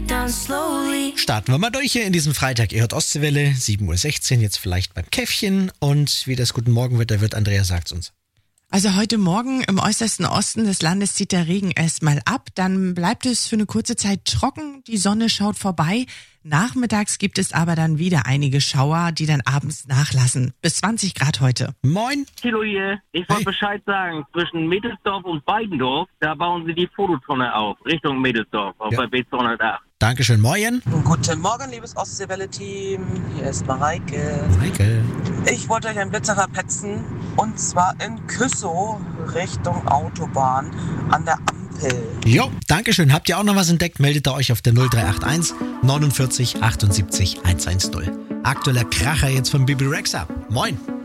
Starten wir mal durch hier in diesem Freitag. Ihr hört Ostseewelle, 7.16 Uhr, jetzt vielleicht beim Käffchen. Und wie das Guten Morgenwetter wird, Andrea sagt's uns. Also heute Morgen im äußersten Osten des Landes zieht der Regen erstmal ab, dann bleibt es für eine kurze Zeit trocken, die Sonne schaut vorbei. Nachmittags gibt es aber dann wieder einige Schauer, die dann abends nachlassen. Bis 20 Grad heute. Moin. Thilo hier. Ich wollte Bescheid sagen, zwischen Mädelsdorf und Weidendorf, da bauen sie die Fototonne auf, Richtung Mädelsdorf, auf der B208. Dankeschön, moin. Guten Morgen, liebes Ostseewelle-Team. Hier ist Mareike. Mareike. Ich wollte euch einen Blitzer verpetzen. Und zwar in Küssow Richtung Autobahn an der Ampel. Jo, Dankeschön. Habt ihr auch noch was entdeckt? Meldet ihr euch auf der 0381 49 78 110. Aktueller Kracher jetzt von Bibi Rexha. Moin.